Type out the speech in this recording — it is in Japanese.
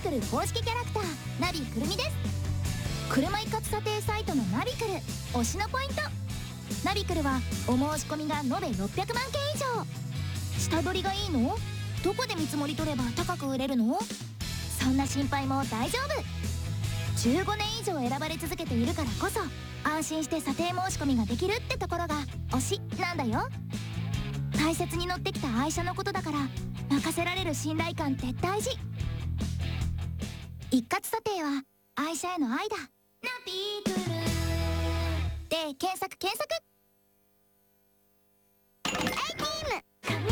クル公式キャラクターナビくるみです。車一括査定サイトのナビクル推しのポイント。ナビクルはお申し込みが延べ600万件以上。下取りがいいの？どこで見積もり取れば高く売れるの？そんな心配も大丈夫。15年以上選ばれ続けているからこそ安心して査定申し込みができるってところが推しなんだよ。大切に乗ってきた愛車のことだから任せられる信頼感って大事。一括査定は愛車への愛だ。ナビクルで検索